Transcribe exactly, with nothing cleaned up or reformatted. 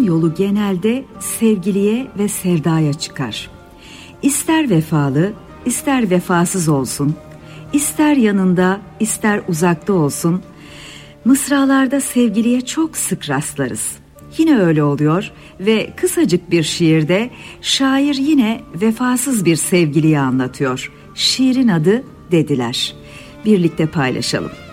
yolu genelde sevgiliye ve sevdaya çıkar. İster vefalı, ister vefasız olsun, ister yanında, ister uzakta olsun, mısralarda sevgiliye çok sık rastlarız. Yine öyle oluyor ve kısacık bir şiirde şair yine vefasız bir sevgiliyi anlatıyor. Şiirin adı Dediler. Birlikte paylaşalım.